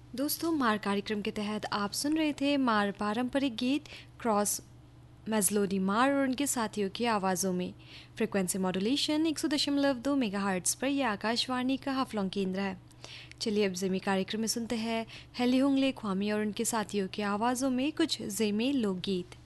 दोस्तों, मार कार्यक्रम के तहत आप सुन रहे थे मार पारंपरिक गीत क्रॉस मेजलोडी मार और उनके साथियों की आवाज़ों में। फ्रिक्वेंसी मॉड्यूलेशन 100.2 मेगाहर्ट्ज़ पर यह आकाशवाणी का हाफलॉन्ग केंद्र है। चलिए अब ज़ेमी कार्यक्रम में सुनते हैं हेली होंगले ख्वामी और उनके साथियों की आवाज़ों में कुछ ज़ेमी लोकगीत।